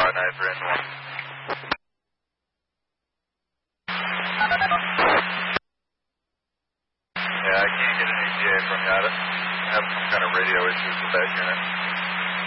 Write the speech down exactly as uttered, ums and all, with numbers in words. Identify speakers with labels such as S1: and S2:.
S1: five nine three and one. Yeah, I can't get an E T A from you. I have some kind of radio issues with that unit.